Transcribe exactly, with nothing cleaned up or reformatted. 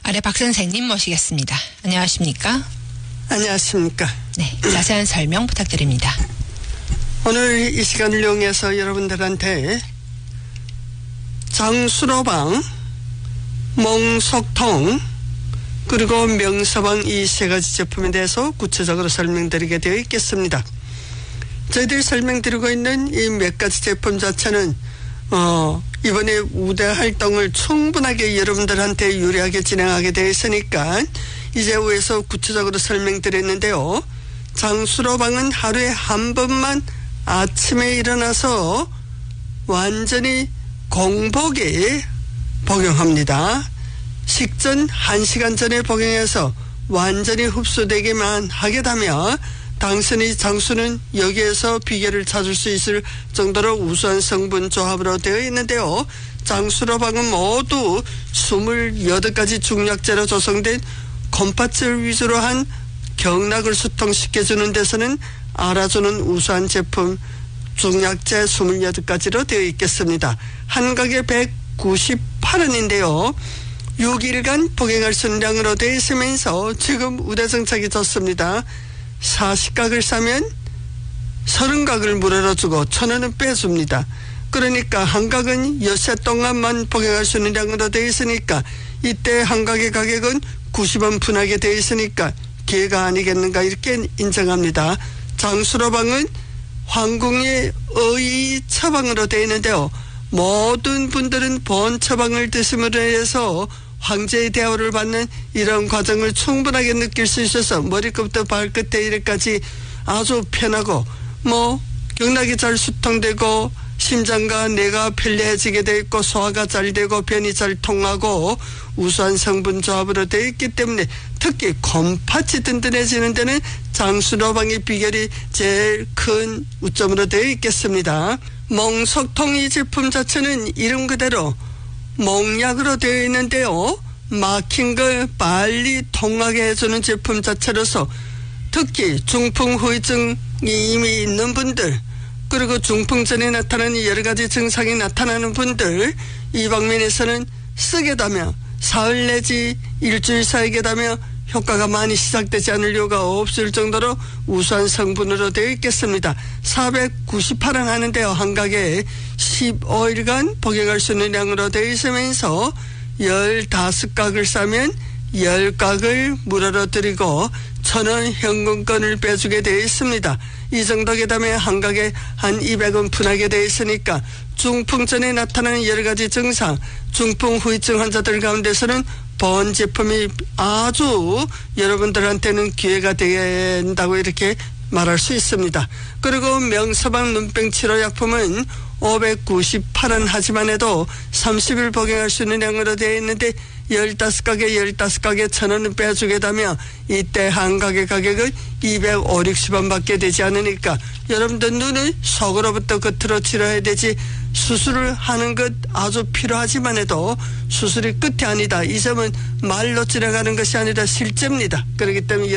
아래 박 선생님 모시겠습니다. 안녕하십니까? 안녕하십니까? 네, 자세한 설명 부탁드립니다. 오늘 이 시간을 이용해서 여러분들한테 장수로방, 몽석통, 그리고 명서방 이 세 가지 제품에 대해서 구체적으로 설명드리게 되어 있겠습니다. 저희들이 설명드리고 있는 이 몇 가지 제품 자체는 어, 이번에 우대 활동을 충분하게 여러분들한테 유리하게 진행하게 되어 있으니까 이제 후에서 구체적으로 설명드렸는데요. 장수로방은 하루에 한 번만 아침에 일어나서 완전히 공복에 복용합니다. 식전 한 시간 전에 복용해서 완전히 흡수되기만 하게 되면 당신의 장수는 여기에서 비결을 찾을 수 있을 정도로 우수한 성분 조합으로 되어 있는데요. 장수로방은 모두 이십팔 가지 중약재로 조성된 곰팥을 위주로 한 경락을 수통시켜주는 데서는 알아주는 우수한 제품 중약재 이십팔 가지로 되어 있겠습니다. 한 가게 백구십팔 원인데요. 육 일간 복용할 수 있는 양으로 되어 있으면서 지금 우대정착이 좋습니다. 사십 각을 사면 삼십 각을 무료로 주고 천 원은 빼줍니다. 그러니까 한 각은 엿새 동안만 복용할 수 있는 양으로 되어 있으니까 이때 한 각의 가격은 구십 원 분하게 되어 있으니까 기회가 아니겠는가 이렇게 인정합니다. 장수로방은 황궁의 의의 처방으로 되어 있는데요. 모든 분들은 본 처방을 드심으로 해서 황제의 대우를 받는 이런 과정을 충분하게 느낄 수 있어서 머리끝부터 발끝에 이래까지 아주 편하고 뭐 경락이 잘 수통되고 심장과 뇌가 편리해지게 되어 있고 소화가 잘 되고 변이 잘 통하고 우수한 성분 조합으로 되어 있기 때문에 특히 곰팥이 든든해지는 데는 장수로방의 비결이 제일 큰 우점으로 되어 있겠습니다. 몽석통 이 제품 자체는 이름 그대로 몽약으로 되어 있는데요. 막힌 걸 빨리 통하게 해주는 제품 자체로서 특히 중풍 후유증이 이미 있는 분들 그리고 중풍 전에 나타나는 여러 가지 증상이 나타나는 분들 이 방면에서는 쓰게 되면 사흘 내지 일주일 사이게 되면 효과가 많이 시작되지 않을 이유가 없을 정도로 우수한 성분으로 되어 있겠습니다. 사백구십팔 원 하는데요. 한 가게에 십오 일간 복용할 수 있는 양으로 되어 있으면서 십오 각을 사면 십 각을 무료로 드리고 천 원 현금권을 빼주게 되어 있습니다. 이 정도게 되면 한 가게 한 이백 원 분하게 되어 있으니까 중풍 전에 나타나는 여러 가지 증상, 중풍 후유증 환자들 가운데서는 본 제품이 아주 여러분들한테는 기회가 된다고 이렇게 말할 수 있습니다. 그리고 명서방 눈병 치료 약품은 오백구십팔 원 하지만 해도 삼십 일 복용할 수 있는 양으로 되어 있는데 십오 각에 십오 각에 천 원을 빼주게 되면 이때 한 가게 가격은 이백오십 원 밖에 되지 않으니까 여러분들 눈을 속으로부터 겉으로 치료해야 되지 수술을 하는 것 아주 필요하지만 해도 수술이 끝이 아니다. 이 점은 말로 지나가는 것이 아니라 실제입니다. 그렇기 때문에